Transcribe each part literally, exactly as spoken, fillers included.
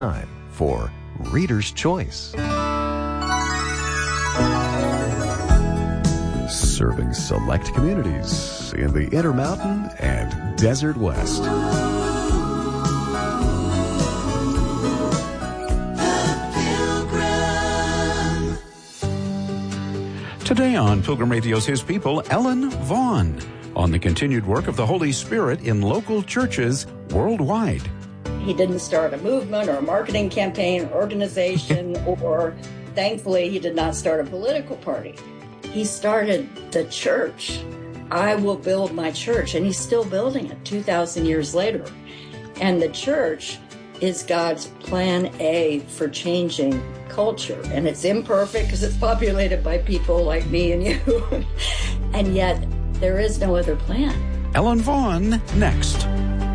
Time for Reader's Choice. Serving select communities in the Intermountain and Desert West. Today on Pilgrim Radio's His People, Ellen Vaughn on the continued work of the Holy Spirit in local churches worldwide. He didn't start a movement or a marketing campaign or organization, or thankfully he did not start a political party. He started the church. I will build my church, and he's still building it two thousand years later. And the church is God's plan A for changing culture. And it's imperfect because it's populated by people like me and you. And yet there is no other plan. Ellen Vaughn next.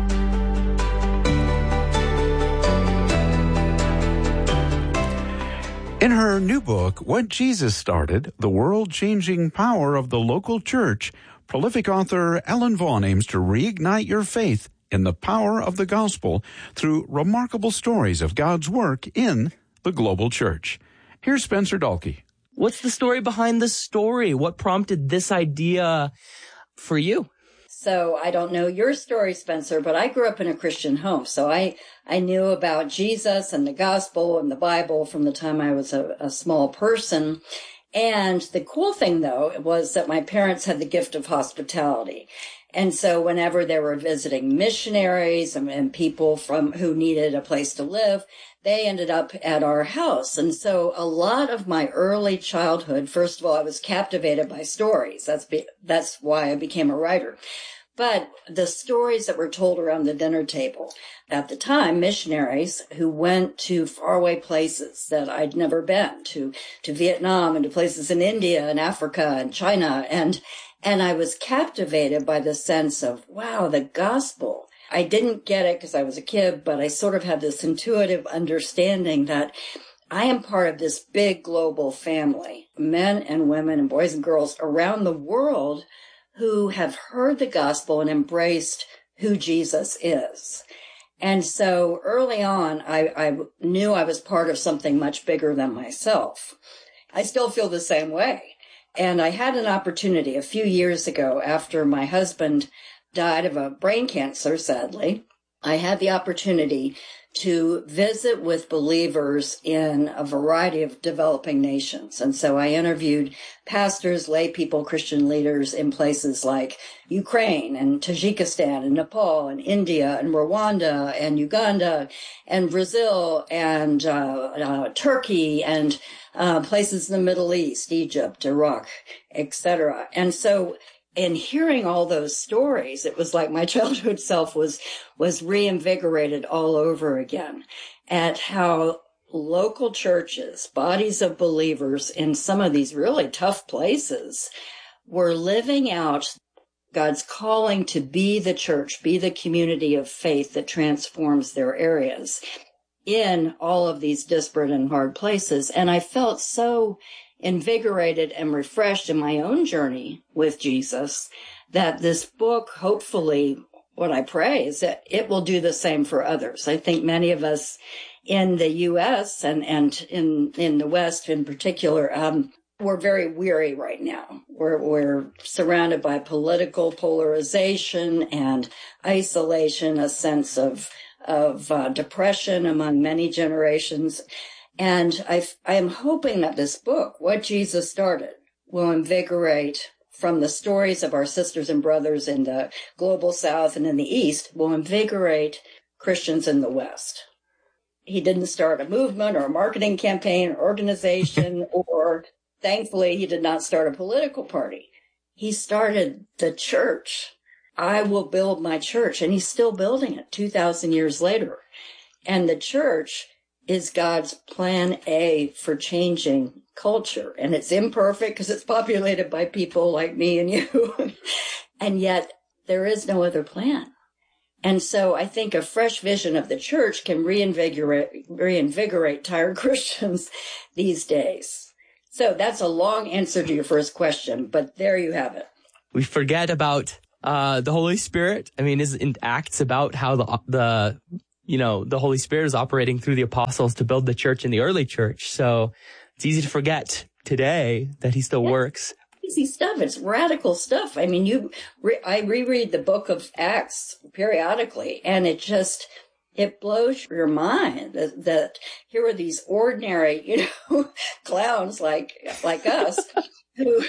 In her new book, What Jesus Started, The World-Changing Power of the Local Church, prolific author Ellen Vaughn aims to reignite your faith in the power of the gospel through remarkable stories of God's work in the global church. Here's Spencer Dalkey. What's the story behind the story? What prompted this idea for you? So I don't know your story, Spencer, but I grew up in a Christian home. So I, I knew about Jesus and the gospel and the Bible from the time I was a, a small person. And the cool thing, though, was that my parents had the gift of hospitality. And so whenever they were visiting missionaries and, and people from who needed a place to live, they ended up at our house. And so a lot of my early childhood, first of all, I was captivated by stories. That's be, that's why I became a writer. But the stories that were told around the dinner table at the time, missionaries who went to faraway places that I'd never been to, to Vietnam and to places in India and Africa and China. And, and I was captivated by the sense of, wow, the gospel. I didn't get it because I was a kid, but I sort of had this intuitive understanding that I am part of this big global family, men and women and boys and girls around the world who have heard the gospel and embraced who Jesus is. And so early on, I, I knew I was part of something much bigger than myself. I still feel the same way. And I had an opportunity a few years ago after my husband died of a brain cancer, sadly. I had the opportunity to visit with believers in a variety of developing nations. And so I interviewed pastors, lay people, Christian leaders in places like Ukraine and Tajikistan and Nepal and India and Rwanda and Uganda and Brazil and uh, uh, Turkey and uh, places in the Middle East, Egypt, Iraq, et cetera. And so in hearing all those stories, it was like my childhood self was, was reinvigorated all over again at how local churches, bodies of believers in some of these really tough places were living out God's calling to be the church, be the community of faith that transforms their areas in all of these disparate and hard places. And I felt so invigorated and refreshed in my own journey with Jesus that this book, hopefully, what I pray is that it will do the same for others. I think many of us in the U S and, and in, in the West in particular, um, we're very weary right now. We're, we're surrounded by political polarization and isolation, a sense of, of uh, depression among many generations. And I, I am hoping that this book, What Jesus Started, will invigorate from the stories of our sisters and brothers in the global South and in the East, will invigorate Christians in the West. He didn't start a movement or a marketing campaign or organization, or thankfully he did not start a political party. He started the church. I will build my church, and he's still building it two thousand years later. And the church is God's plan A for changing culture. And it's imperfect because it's populated by people like me and you. And yet there is no other plan. And so I think a fresh vision of the church can reinvigorate, reinvigorate tired Christians these days. So that's a long answer to your first question, but there you have it. We forget about uh, the Holy Spirit. I mean, is in Acts about how the the you know, the Holy Spirit is operating through the apostles to build the church in the early church. So it's easy to forget today that he still yeah. works. Easy stuff. It's radical stuff. I mean, you, re- I reread the book of Acts periodically, and it just, it blows your mind that, that here are these ordinary, you know, clowns like, like us who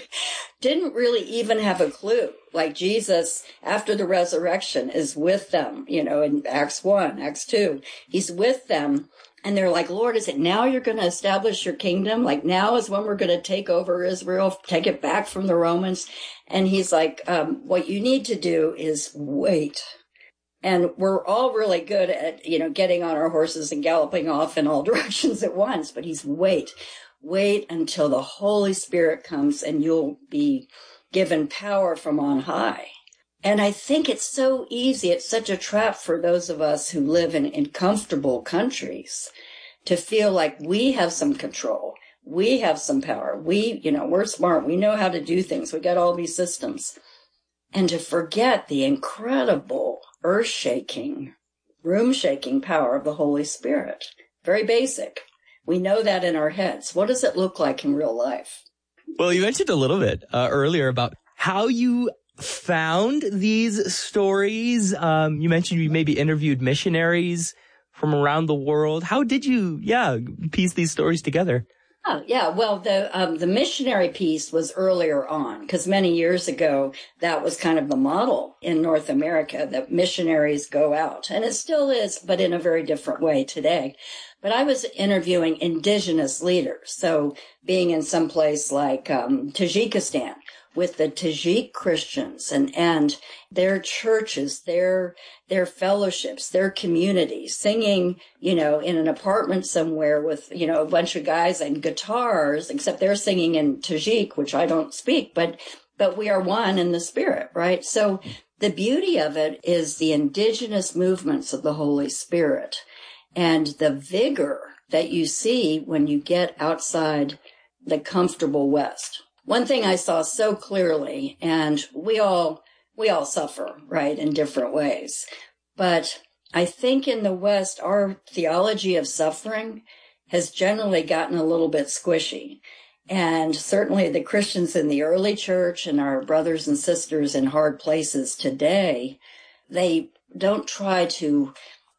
didn't really even have a clue. Like Jesus, after the resurrection, is with them, you know, in Acts one, Acts two, he's with them. And they're like, Lord, is it now you're going to establish your kingdom? Like now is when we're going to take over Israel, take it back from the Romans. And he's like, um, what you need to do is wait. And we're all really good at, you know, getting on our horses and galloping off in all directions at once. But he's wait, wait until the Holy Spirit comes and you'll be given power from on high. And I think it's so easy. It's such a trap for those of us who live in, in comfortable countries to feel like we have some control. We have some power. We, you know, we're smart. We know how to do things. We got all these systems. And to forget the incredible earth-shaking, room-shaking power of the Holy Spirit. Very basic. We know that in our heads. What does it look like in real life? Well, you mentioned a little bit uh, earlier about how you found these stories. Um, you mentioned you maybe interviewed missionaries from around the world. How did you, yeah, piece these stories together? Oh, yeah. Well, the um, the missionary piece was earlier on, because many years ago, that was kind of the model in North America, that missionaries go out. And it still is, but in a very different way today. But I was interviewing indigenous leaders. So being in some place like um, Tajikistan, with the Tajik Christians and, and their churches, their, their fellowships, their communities, singing, you know, in an apartment somewhere with, you know, a bunch of guys and guitars, except they're singing in Tajik, which I don't speak, but, but we are one in the spirit, right? So the beauty of it is the indigenous movements of the Holy Spirit and the vigor that you see when you get outside the comfortable West. One thing I saw so clearly, and we all, we all suffer, right, in different ways. But I think in the West, our theology of suffering has generally gotten a little bit squishy. And certainly the Christians in the early church and our brothers and sisters in hard places today, they don't try to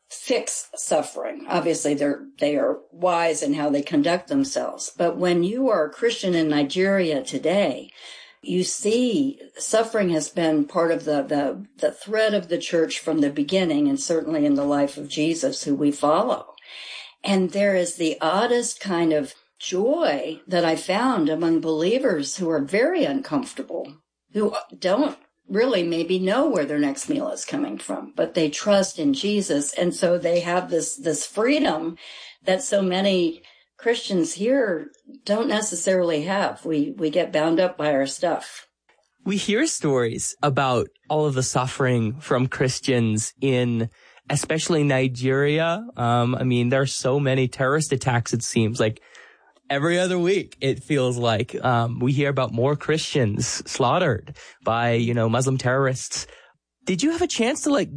fix suffering. Obviously, they're, they are wise in how they conduct themselves. But when you are a Christian in Nigeria today, you see suffering has been part of the, the, the thread of the church from the beginning, and certainly in the life of Jesus, who we follow. And there is the oddest kind of joy that I found among believers who are very uncomfortable, who don't really maybe know where their next meal is coming from, but they trust in Jesus. And so they have this, this freedom that so many Christians here don't necessarily have. We, we get bound up by our stuff. We hear stories about all of the suffering from Christians in especially Nigeria. Um, I mean, there are so many terrorist attacks, it seems like. Every other week, it feels like um, we hear about more Christians slaughtered by, you know, Muslim terrorists. Did you have a chance to, like,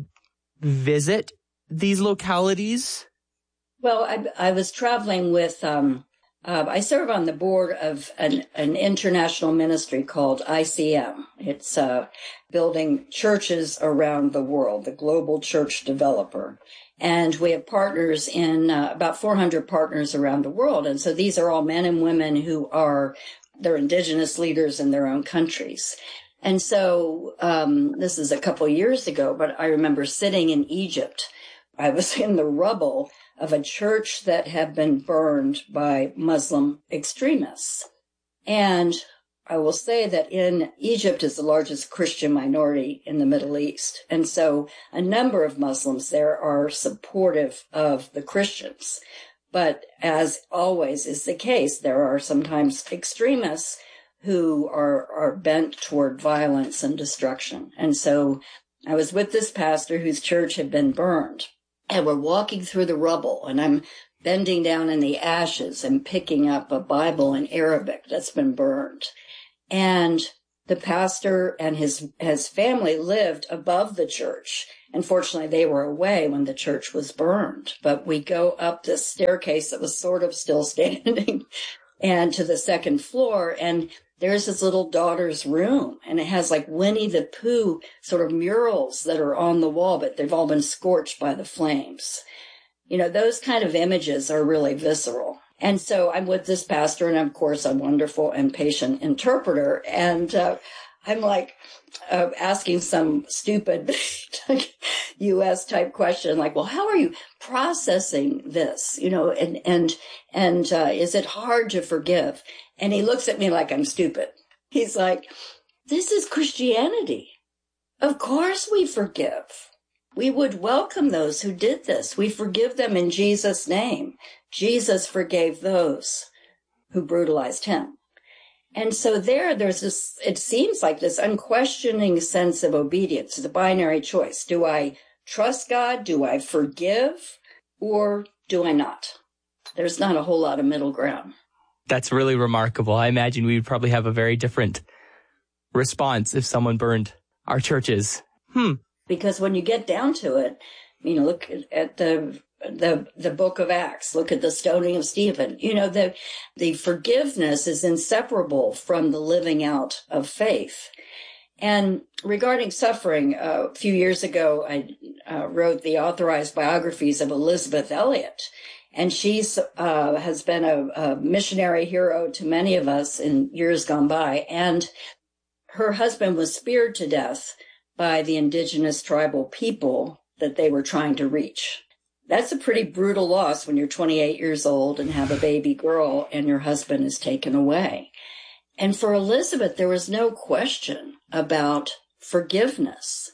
visit these localities? Well, I, I was traveling with, um, uh, I serve on the board of an, an international ministry called I C M. It's uh, building churches around the world, the Global Church Developer. And we have partners in uh, about four hundred partners around the world. And so these are all men and women who are, they're indigenous leaders in their own countries. And so um, this is a couple years ago, but I remember sitting in Egypt. I was in the rubble of a church that had been burned by Muslim extremists. And I will say that in Egypt is the largest Christian minority in the Middle East. And so a number of Muslims there are supportive of the Christians. But as always is the case, there are sometimes extremists who are, are bent toward violence and destruction. And so I was with this pastor whose church had been burned, and we're walking through the rubble, and I'm bending down in the ashes and picking up a Bible in Arabic that's been burned. And the pastor and his, his family lived above the church. And fortunately, they were away when the church was burned. But we go up this staircase that was sort of still standing and to the second floor. And there's his little daughter's room. And it has like Winnie the Pooh sort of murals that are on the wall, but they've all been scorched by the flames. You know, those kind of images are really visceral. And so I'm with this pastor, and of course, a wonderful and patient interpreter. And uh, I'm like uh, asking some stupid U S type question, like, well, how are you processing this? You know, and and and uh, is it hard to forgive? And he looks at me like I'm stupid. He's like, this is Christianity. Of course we forgive. We would welcome those who did this. We forgive them in Jesus' name. Jesus forgave those who brutalized him. And so there, there's this, it seems like this unquestioning sense of obedience. It's a binary choice. Do I trust God? Do I forgive? Or do I not? There's not a whole lot of middle ground. That's really remarkable. I imagine we would probably have a very different response if someone burned our churches. Hmm. Because when you get down to it, you know, look at the the the book of Acts, look at the stoning of Stephen. You know, the the forgiveness is inseparable from the living out of faith. And regarding suffering, uh, a few years ago, I uh, wrote the authorized biographies of Elisabeth Elliot. And she's uh, has been a, a missionary hero to many of us in years gone by. And her husband was speared to death by the indigenous tribal people that they were trying to reach. That's a pretty brutal loss when you're twenty-eight years old and have a baby girl and your husband is taken away. And for Elisabeth, there was no question about forgiveness.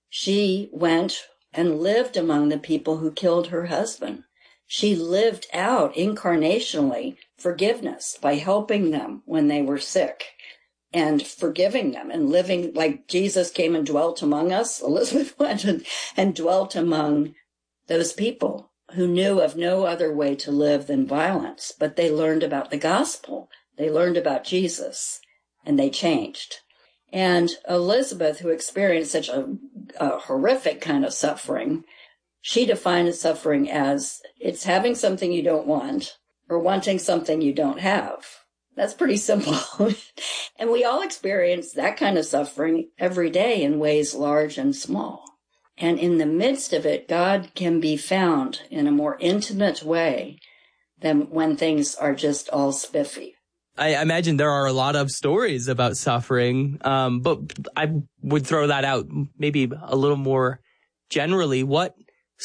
She went and lived among the people who killed her husband. She lived out incarnationally forgiveness by helping them when they were sick and forgiving them and living like Jesus came and dwelt among us. Elisabeth went and, and dwelt among those people who knew of no other way to live than violence, but they learned about the gospel. They learned about Jesus, and they changed. And Elisabeth, who experienced such a, a horrific kind of suffering, she defined suffering as it's having something you don't want or wanting something you don't have. That's pretty simple. And we all experience that kind of suffering every day in ways large and small. And in the midst of it, God can be found in a more intimate way than when things are just all spiffy. I imagine there are a lot of stories about suffering, um, but I would throw that out maybe a little more generally. What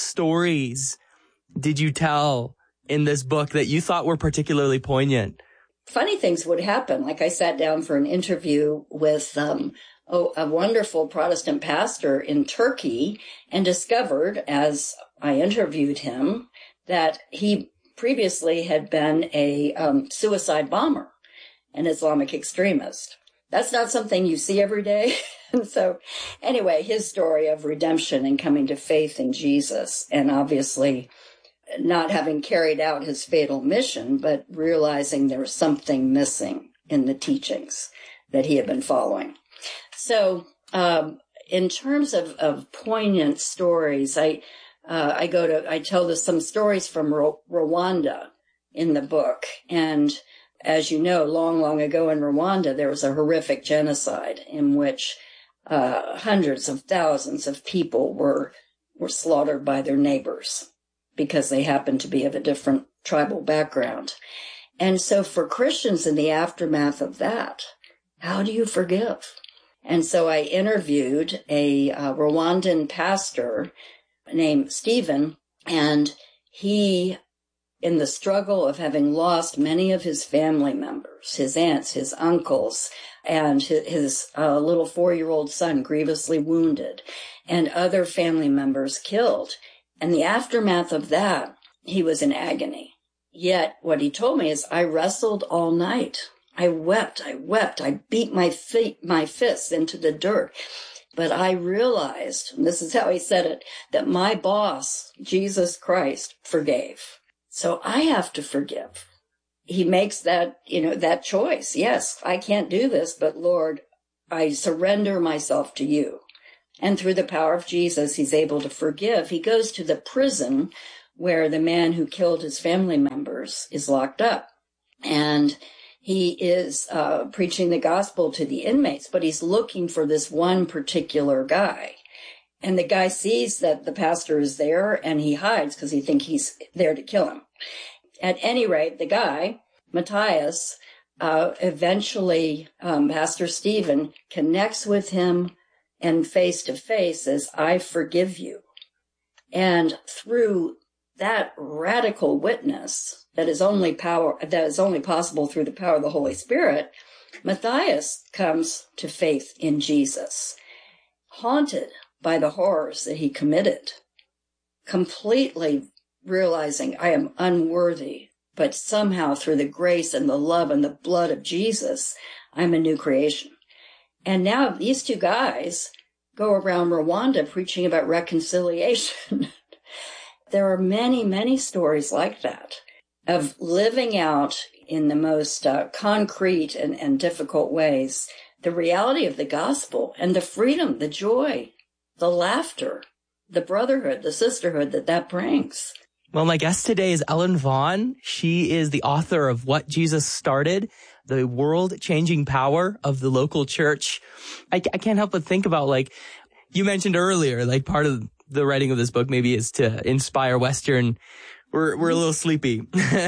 stories did you tell in this book that you thought were particularly poignant? Funny things would happen. Like I sat down for an interview with um, oh, a wonderful Protestant pastor in Turkey and discovered, as I interviewed him, that he previously had been a um, suicide bomber, an Islamic extremist. That's not something you see every day. And so anyway, his story of redemption and coming to faith in Jesus, and obviously not having carried out his fatal mission, but realizing there was something missing in the teachings that he had been following. So um, in terms of, of poignant stories, I uh, I go to I tell this, some stories from Ro- Rwanda in the book. And as you know, long, long ago in Rwanda, there was a horrific genocide in which uh, hundreds of thousands of people were were slaughtered by their neighbors because they happened to be of a different tribal background. And so for Christians in the aftermath of that, how do you forgive? And so I interviewed a uh, Rwandan pastor named Stephen, and he, in the struggle of having lost many of his family members, his aunts, his uncles, and his, his uh, little four-year-old son grievously wounded, and other family members killed, and the aftermath of that, he was in agony. Yet what he told me is, I wrestled all night. I wept, I wept, I beat my feet, my fists into the dirt. But I realized, and this is how he said it, that my boss, Jesus Christ, forgave. So I have to forgive. He makes that, you know, that choice. Yes, I can't do this, but Lord, I surrender myself to you. And through the power of Jesus, he's able to forgive. He goes to the prison where the man who killed his family members is locked up. And he is uh, preaching the gospel to the inmates, but he's looking for this one particular guy. And the guy sees that the pastor is there, and he hides because he thinks he's there to kill him. At any rate, the guy, Matthias, uh, eventually, um, Pastor Stephen connects with him and face to face says, I forgive you. And through that radical witness that is only power, that is only possible through the power of the Holy Spirit, Matthias comes to faith in Jesus, haunted by the horrors that he committed, completely realizing I am unworthy, but somehow through the grace and the love and the blood of Jesus, I'm a new creation. And now these two guys go around Rwanda preaching about reconciliation. There are many, many stories like that of living out in the most uh, concrete and, and difficult ways the reality of the gospel and the freedom, the joy, the laughter, the brotherhood, the sisterhood that that brings. Well, my guest today is Ellen Vaughn. She is the author of What Jesus Started, the world-changing power of the local church. I, I can't help but think about, like, you mentioned earlier, like, part of the writing of this book maybe is to inspire Western, we're, we're a little sleepy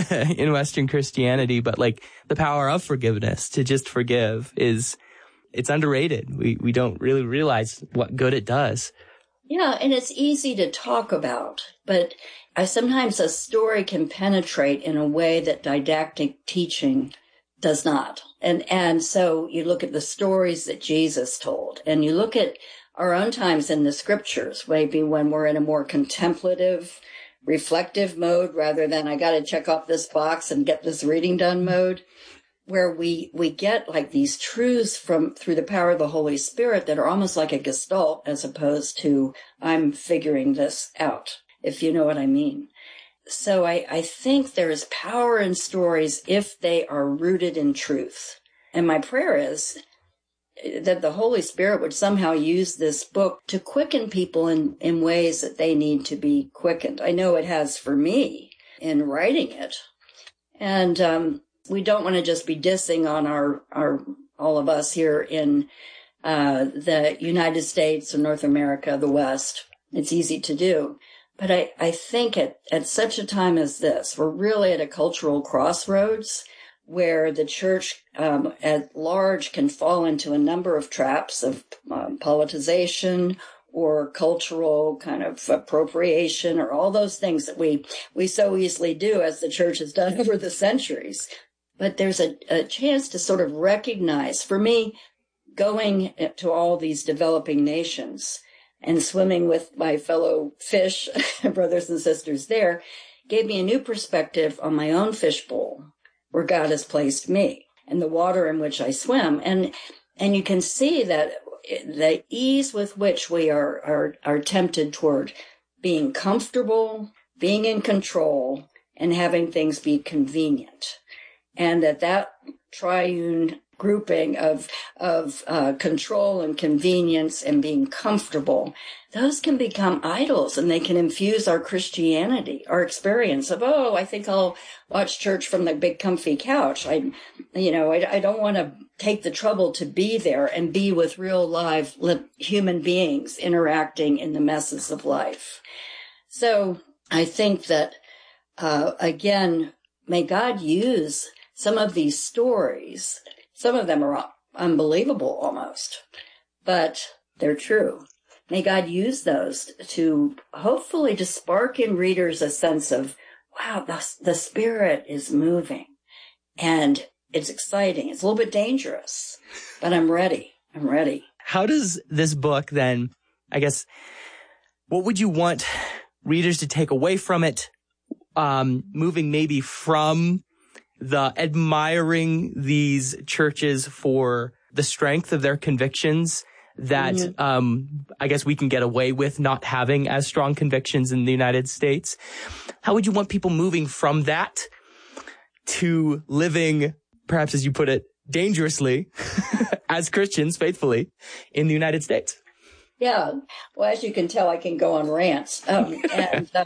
in Western Christianity, but, like, the power of forgiveness, to just forgive, is, it's underrated. We, we don't really realize what good it does. Yeah, and it's easy to talk about, but I sometimes a story can penetrate in a way that didactic teaching does not. And and so you look at the stories that Jesus told, and you look at our own times in the scriptures, maybe when we're in a more contemplative, reflective mode rather than I got to check off this box and get this reading done mode, where we we get like these truths from through the power of the Holy Spirit that are almost like a gestalt as opposed to I'm figuring this out, if you know what I mean. So I, I think there is power in stories if they are rooted in truth. And my prayer is that the Holy Spirit would somehow use this book to quicken people in, in ways that they need to be quickened. I know it has for me in writing it. And um, we don't want to just be dissing on our, our all of us here in uh, the United States or North America, the West. It's easy to do. But I, I think at, at such a time as this, we're really at a cultural crossroads where the church um, at large can fall into a number of traps of um, politicization or cultural kind of appropriation or all those things that we, we so easily do as the church has done over the centuries. But there's a, a chance to sort of recognize, for me, going to all these developing nations and swimming with my fellow fish brothers and sisters there gave me a new perspective on my own fishbowl where God has placed me and the water in which I swim. And, and you can see that the ease with which we are, are, are tempted toward being comfortable, being in control, and having things be convenient. And that that triune grouping of of uh, control and convenience and being comfortable, those can become idols, and they can infuse our Christianity, our experience of, oh, I think I'll watch church from the big comfy couch. I, you know, I, I don't want to take the trouble to be there and be with real live li- human beings interacting in the messes of life. So I think that, uh, again, may God use some of these stories. Some of them are unbelievable almost, but they're true. May God use those to hopefully to spark in readers a sense of, wow, the, the Spirit is moving and it's exciting. It's a little bit dangerous, but I'm ready. I'm ready. How does this book then, I guess, what would you want readers to take away from it, um, moving maybe from the admiring these churches for the strength of their convictions that, mm-hmm. um, I guess we can get away with not having as strong convictions in the United States. How would you want people moving from that to living, perhaps as you put it, dangerously as Christians, faithfully, in the United States? Yeah. Well, as you can tell, I can go on rants. Um, and uh,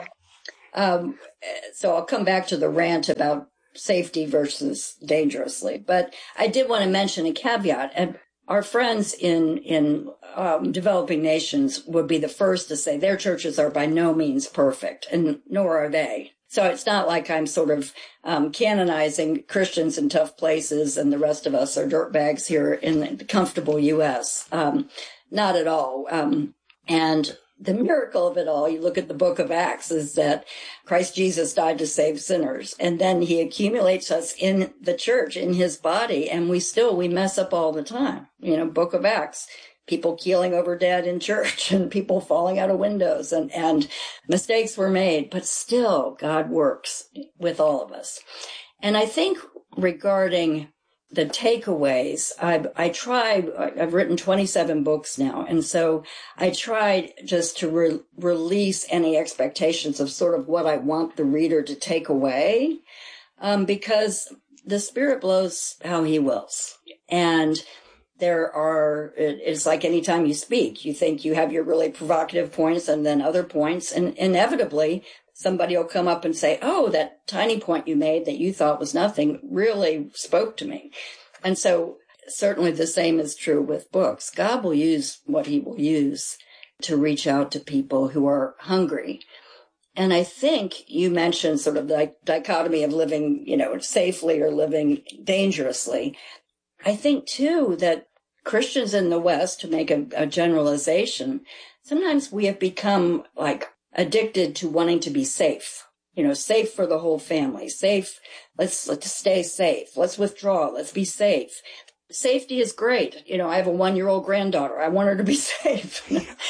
um, so I'll come back to the rant about safety versus dangerously. But I did want to mention a caveat. And our friends in, in um, developing nations would be the first to say their churches are by no means perfect, and nor are they. So it's not like I'm sort of um, canonizing Christians in tough places and the rest of us are dirtbags here in the comfortable U S Um, not at all. Um, and the miracle of it all, you look at the book of Acts, is that Christ Jesus died to save sinners. And then he accumulates us in the church, in his body. And we still, we mess up all the time. You know, book of Acts. People keeling over dead in church and people falling out of windows and, and mistakes were made, but still God works with all of us. And I think regarding the takeaways, I, I tried, I've written twenty-seven books now. And so I tried just to re- release any expectations of sort of what I want the reader to take away, um, because the Spirit blows how he wills. And there are, it's like anytime you speak, you think you have your really provocative points and then other points, and inevitably somebody will come up and say, oh, that tiny point you made that you thought was nothing really spoke to me. And so certainly the same is true with books. God will use what he will use to reach out to people who are hungry. And I think you mentioned sort of the dichotomy of living, you know, safely or living dangerously. I think, too, that Christians in the West, to make a, a generalization, sometimes we have become like addicted to wanting to be safe, you know, safe for the whole family, safe. Let's, let's stay safe. Let's withdraw. Let's be safe. Safety is great. You know, I have a one-year-old granddaughter. I want her to be safe.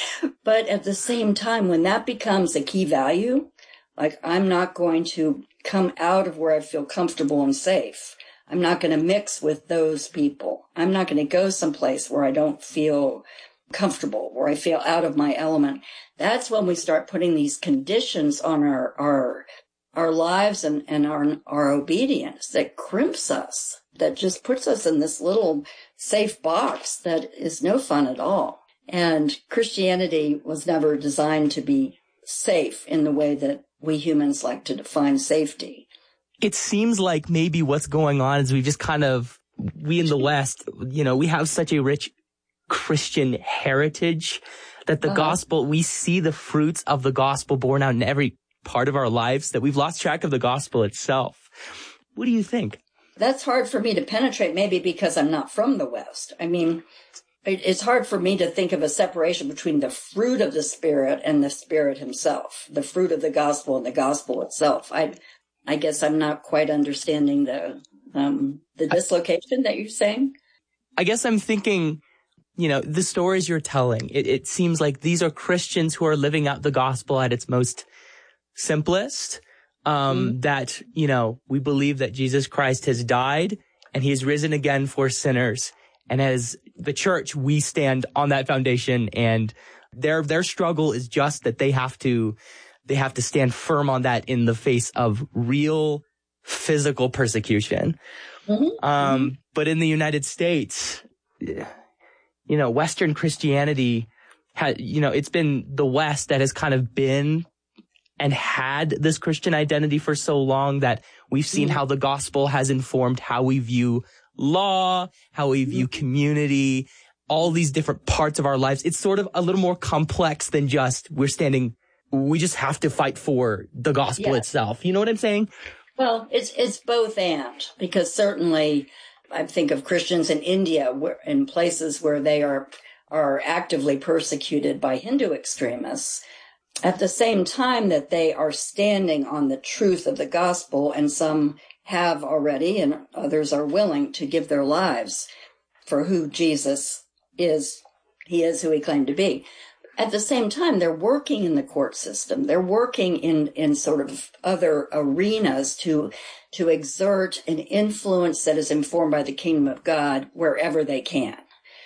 But at the same time, when that becomes a key value, like I'm not going to come out of where I feel comfortable and safe. I'm not going to mix with those people. I'm not going to go someplace where I don't feel comfortable, where I feel out of my element. That's when we start putting these conditions on our our our lives and, and our our obedience that crimps us, that just puts us in this little safe box that is no fun at all. And Christianity was never designed to be safe in the way that we humans like to define safety. It seems like maybe what's going on is we just kind of, we in the West, you know, we have such a rich Christian heritage that the uh-huh. gospel, we see the fruits of the gospel born out in every part of our lives, that we've lost track of the gospel itself. What do you think? That's hard for me to penetrate, maybe because I'm not from the West. I mean, it's hard for me to think of a separation between the fruit of the Spirit and the Spirit himself, the fruit of the gospel and the gospel itself. I I guess I'm not quite understanding the um, the dislocation that you're saying. I guess I'm thinking, you know, the stories you're telling, it, it seems like these are Christians who are living out the gospel at its most simplest, um, mm-hmm. that, you know, we believe that Jesus Christ has died and he has risen again for sinners. And as the church, we stand on that foundation, and their their struggle is just that they have to they have to stand firm on that in the face of real physical persecution. Mm-hmm. Um, mm-hmm. But in the United States, you know, Western Christianity had, you know, it's been the West that has kind of been and had this Christian identity for so long that we've seen mm-hmm. how the gospel has informed how we view law, how we view mm-hmm. community, all these different parts of our lives. It's sort of a little more complex than just we're standing, we just have to fight for the gospel yeah. itself. You know what I'm saying? Well, it's it's both and, because certainly I think of Christians in India, where, in places where they are are actively persecuted by Hindu extremists, at the same time that they are standing on the truth of the gospel, and some have already and others are willing to give their lives for who Jesus is. He is who he claimed to be. At the same time, they're working in the court system. They're working in, in sort of other arenas to, to exert an influence that is informed by the kingdom of God wherever they can.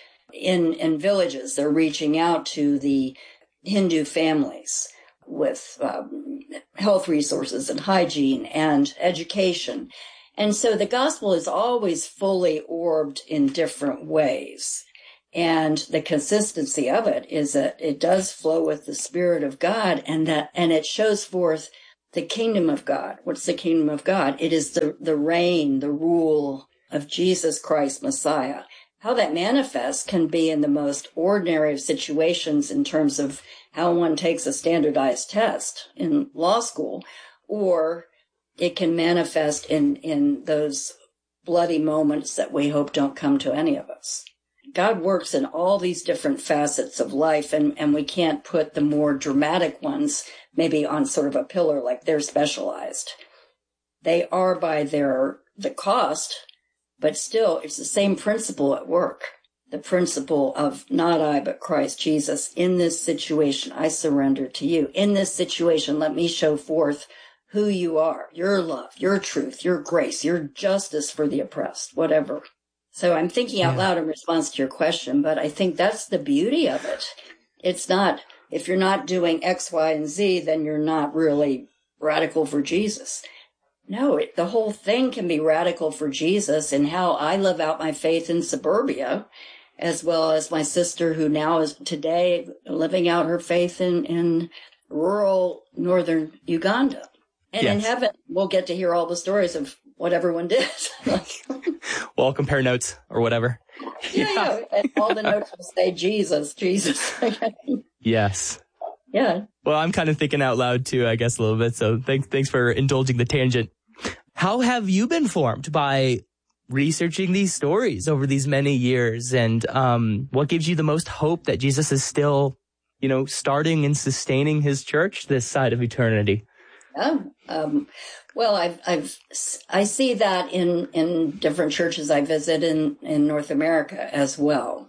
In, in villages, they're reaching out to the Hindu families with um, health resources and hygiene and education. And so the gospel is always fully orbed in different ways. And the consistency of it is that it does flow with the Spirit of God, and that, and it shows forth the kingdom of God. What's the kingdom of God? It is the, the reign, the rule of Jesus Christ, Messiah. How that manifests can be in the most ordinary of situations in terms of how one takes a standardized test in law school, or it can manifest in, in those bloody moments that we hope don't come to any of us. God works in all these different facets of life, and, and we can't put the more dramatic ones maybe on sort of a pillar like they're specialized. They are by their the cost, but still it's the same principle at work. The principle of not I, but Christ Jesus. In this situation, I surrender to you. In this situation, let me show forth who you are, your love, your truth, your grace, your justice for the oppressed, whatever. So I'm thinking out yeah. loud in response to your question, but I think that's the beauty of it. It's not, if you're not doing X, Y, and Z, then you're not really radical for Jesus. No, it, the whole thing can be radical for Jesus in how I live out my faith in suburbia, as well as my sister who now is today living out her faith in, in rural northern Uganda. And yes. in heaven, we'll get to hear all the stories of what everyone did. Well, compare notes or whatever. Yeah, yeah. yeah. And all the notes will say Jesus, Jesus. Yes. Yeah. Well, I'm kind of thinking out loud too, I guess, a little bit. So thanks, thanks for indulging the tangent. How have you been formed by researching these stories over these many years? And um, what gives you the most hope that Jesus is still, you know, starting and sustaining his church this side of eternity? Yeah. Um, well, I've, I've, I see that in, in different churches I visit in, in North America as well.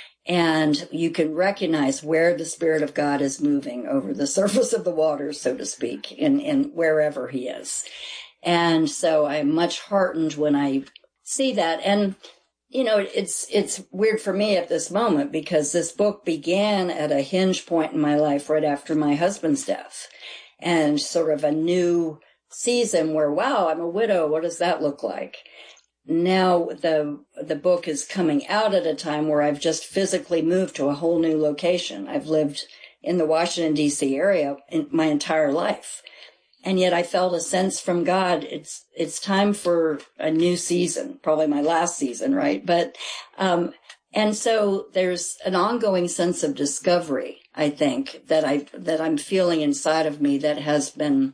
And you can recognize where the Spirit of God is moving over the surface of the water, so to speak, in, in wherever he is. And so I'm much heartened when I see that. And, you know, it's, it's weird for me at this moment because this book began at a hinge point in my life right after my husband's death. And sort of a new season where, wow, I'm a widow. What does that look like? Now the the book is coming out at a time where I've just physically moved to a whole new location. I've lived in the Washington, D C area in my entire life. And yet I felt a sense from God, it's it's time for a new season, probably my last season, right? But um and so there's an ongoing sense of discovery, I think, that I that I'm feeling inside of me that has been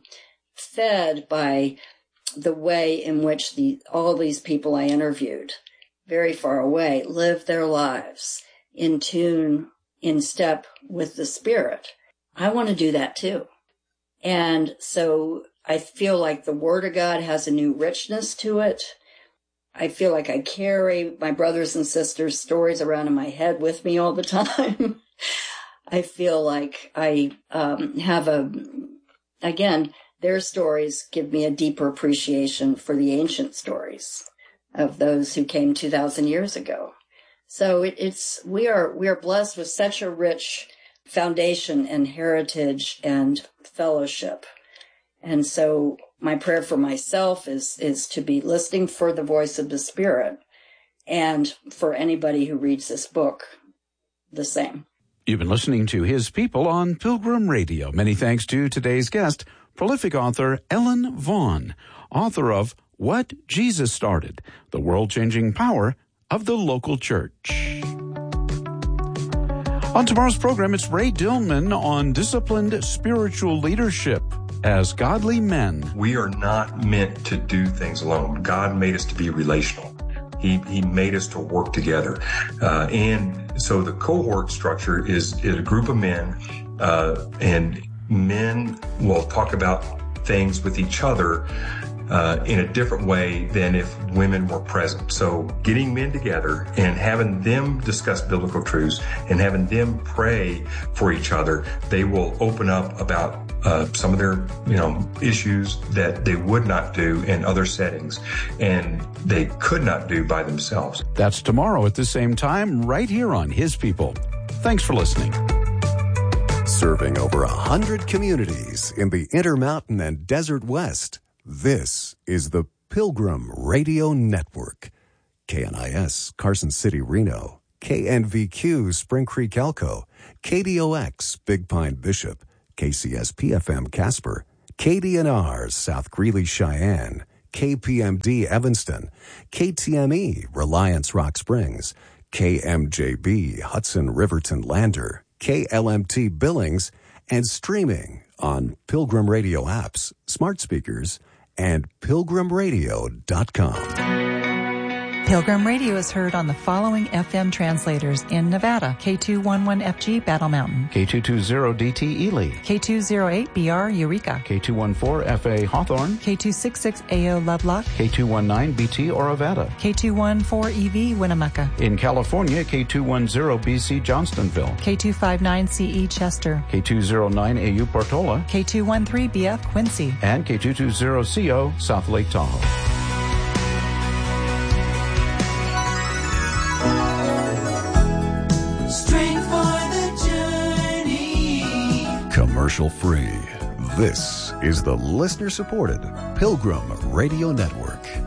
fed by the way in which the all these people I interviewed, very far away, live their lives in tune, in step with the Spirit. I want to do that too. And so I feel like the Word of God has a new richness to it. I feel like I carry my brothers and sisters' stories around in my head with me all the time. I feel like I um, have a, again, their stories give me a deeper appreciation for the ancient stories of those who came two thousand years ago. So it, it's, we are, we are blessed with such a rich foundation and heritage and fellowship. And so my prayer for myself is, is to be listening for the voice of the Spirit, and for anybody who reads this book, the same. You've been listening to His People on Pilgrim Radio. Many thanks to today's guest, prolific author Ellen Vaughn, author of What Jesus Started, The World-Changing Power of the Local Church. On tomorrow's program, it's Ray Dillman on disciplined spiritual leadership as godly men. We are not meant to do things alone. God made us to be relational. He, he made us to work together. Uh, and so the cohort structure is, is a group of men, uh, and men will talk about things with each other uh, in a different way than if women were present. So getting men together and having them discuss biblical truths and having them pray for each other, they will open up about uh, some of their, you know, issues that they would not do in other settings and they could not do by themselves. That's tomorrow at the same time, right here on His People. Thanks for listening. Serving over a hundred communities in the Intermountain and Desert West, this is the Pilgrim Radio Network. K N I S, Carson City, Reno. K N V Q Spring Creek Elko, K D O X Big Pine Bishop, K C S P F M Casper, K D N R South Greeley Cheyenne, K P M D Evanston, K T M E Reliance Rock Springs, K M J B Hudson Riverton Lander, K L M T Billings, and streaming on Pilgrim Radio apps, smart speakers, and pilgrim radio dot com. Pilgrim Radio is heard on the following F M translators in Nevada: K two eleven F G Battle Mountain, K two twenty D T Ely, K two oh eight B R Eureka, K two fourteen F A Hawthorne, K two sixty-six A O Lovelock, K two nineteen B T Orovada, K two fourteen E V Winnemucca. In California, K two ten B C Johnstonville, K two fifty-nine C E Chester, K two oh nine A U Portola, K two thirteen B F Quincy, and K two twenty C O South Lake Tahoe. Commercial free. This is the listener-supported Pilgrim Radio Network.